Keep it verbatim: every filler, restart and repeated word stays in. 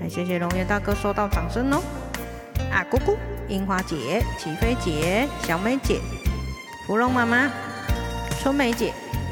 还谢谢龙岩大哥收到掌声哦。啊姑姑、樱花姐、齐飞姐、小美姐、芙蓉妈妈、春梅姐、